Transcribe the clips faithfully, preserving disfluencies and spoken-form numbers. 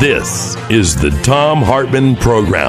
This is the Thom Hartmann Program.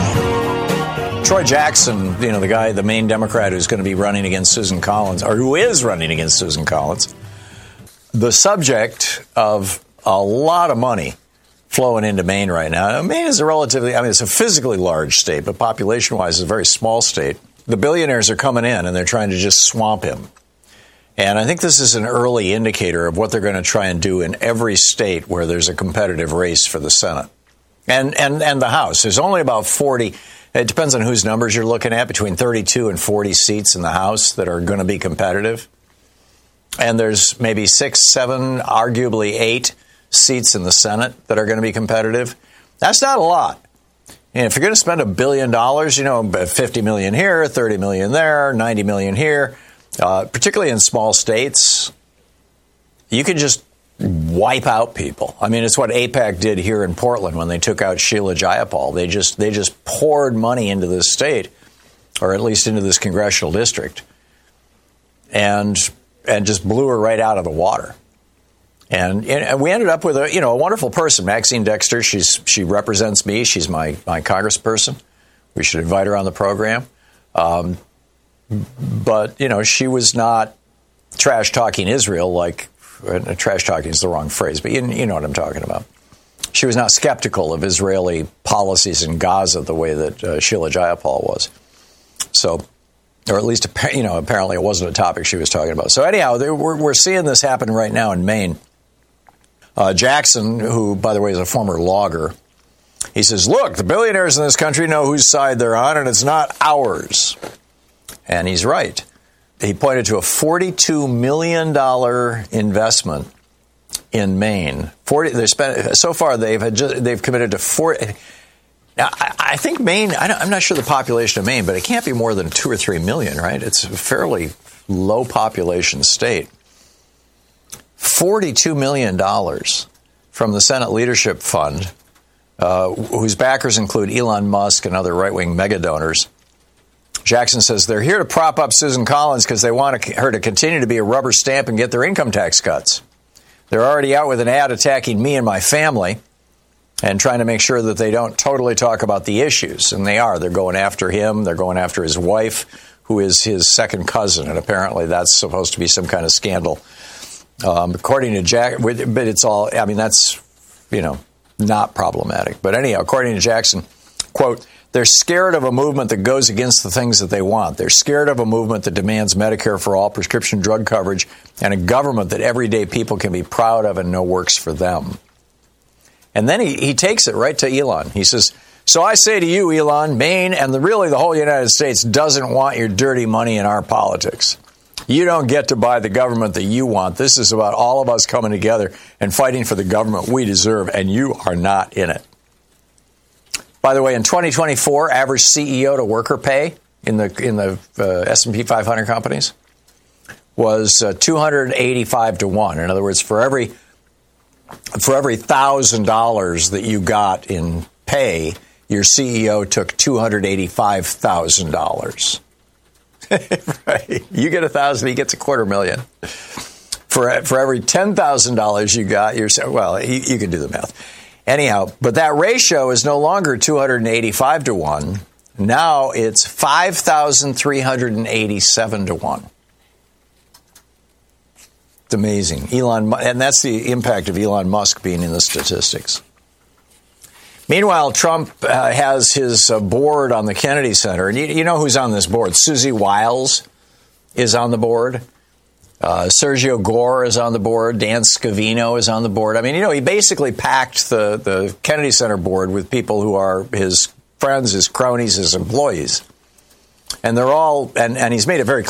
Troy Jackson, you know, the guy, the main Democrat who's going to be running against Susan Collins, or who is running against Susan Collins, the subject of a lot of money flowing into Maine right now. Now, Maine is a relatively, I mean, it's a physically large state, but population-wise, it's a very small state. The billionaires are coming in, and they're trying to just swamp him. And I think this is an early indicator of what they're going to try and do in every state where there's a competitive race for the Senate and and and the House. There's only about forty. It depends on whose numbers you're looking at, between thirty-two and forty seats in the House that are going to be competitive. And there's maybe six, seven, arguably eight seats in the Senate that are going to be competitive. That's not a lot. And if you're going to spend a billion dollars, you know, fifty million here, thirty million there, ninety million here, uh, particularly in small states, you can just wipe out people. I mean, it's what AIPAC did here in Portland when they took out Sheila Jayapal. They just they just poured money into this state, or at least into this congressional district, and and just blew her right out of the water. And, and we ended up with a you know a wonderful person, Maxine Dexter. She's she represents me. She's my my congressperson. We should invite her on the program. Um, but you know she was not trash talking Israel like. Uh, trash talking is the wrong phrase, but you, you know what I'm talking about. She was not skeptical of Israeli policies in Gaza the way that uh, Sheila Jayapal was. So, or at least, you know, apparently it wasn't a topic she was talking about. So anyhow, we're, we're seeing this happen right now in Maine. Uh, Jackson, who, by the way, is a former logger, he says, look, the billionaires in this country know whose side they're on, and it's not ours. And he's right. He pointed to a forty-two million dollars investment in Maine. forty they spent so far. They've had just, they've committed to forty. Now, I, I think Maine. I I'm not sure the population of Maine, but it can't be more than two or three million, right? It's a fairly low population state. Forty-two million dollars from the Senate Leadership Fund, uh, whose backers include Elon Musk and other right-wing mega donors. Jackson says they're here to prop up Susan Collins because they want her to continue to be a rubber stamp and get their income tax cuts. They're already out with an ad attacking me and my family and trying to make sure that they don't totally talk about the issues. And they are. They're going after him. They're going after his wife, who is his second cousin. And apparently that's supposed to be some kind of scandal. Um, according to Jack, but it's all, I mean, that's, you know, not problematic. But anyhow, according to Jackson, quote, they're scared of a movement that goes against the things that they want. They're scared of a movement that demands Medicare for all, prescription drug coverage, and a government that everyday people can be proud of and know works for them. And then he, he takes it right to Elon. He says, so I say to you, Elon, Maine and the, really the whole United States doesn't want your dirty money in our politics. You don't get to buy the government that you want. This is about all of us coming together and fighting for the government we deserve, and you are not in it. By the way, in twenty twenty-four, average C E O to worker pay in the in the uh, S and P five hundred companies was uh, two hundred eighty-five to one. In other words, for every for every thousand dollars that you got in pay, your C E O took two hundred eighty-five thousand dollars. Right? You get a thousand, he gets a quarter million. For for every ten thousand dollars you got, you're well, you, you can do the math. Anyhow, but that ratio is no longer two hundred eighty-five to one. Now it's five thousand three hundred eighty-seven to one. It's amazing. Elon, and that's the impact of Elon Musk being in the statistics. Meanwhile, Trump uh, has his uh, board on the Kennedy Center. And you, you know who's on this board? Susie Wiles is on the board. Uh, Sergio Gore is on the board. Dan Scavino is on the board. I mean, you know, he basically packed the, the Kennedy Center board with people who are his friends, his cronies, his employees. And they're all, and, and he's made it very